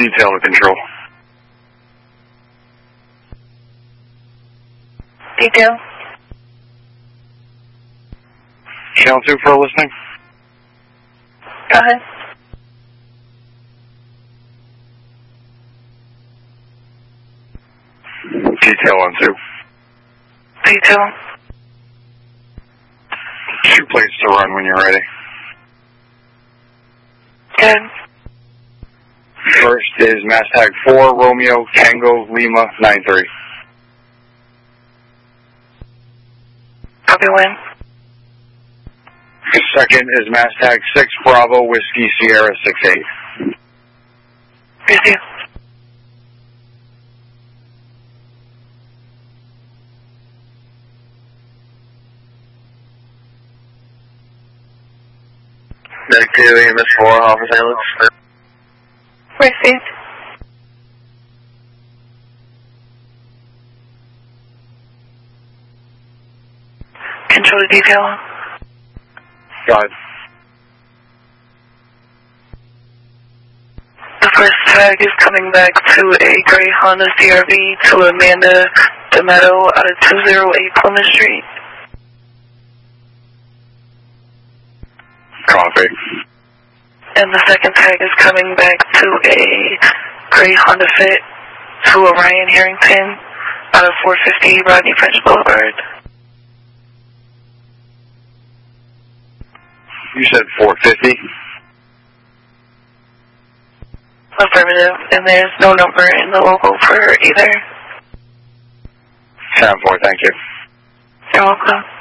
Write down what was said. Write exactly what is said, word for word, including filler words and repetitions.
Detail to control. Detail. Channel two for listening. Go ahead. Detail on two. Detail. Two plates to run when you're ready. Good. First is Mass Tag four, Romeo, Tango, Lima, nine three. Copy when. Second is Mass Tag six, Bravo, Whiskey, Sierra, six eight. Busy. Medic two, E M S four, Officer Saint Louis. Received. Control the detail. Got it. The first tag is coming back to a gray Honda C R V to Amanda D'Amato out of two oh eight Plymouth Street. Copy. And the second tag is coming back to a gray Honda Fit to Orion Harrington out of four fifty Rodney French Boulevard. You said four fifty? Affirmative, and there's no number in the logo for either. ten four, thank you. You're welcome.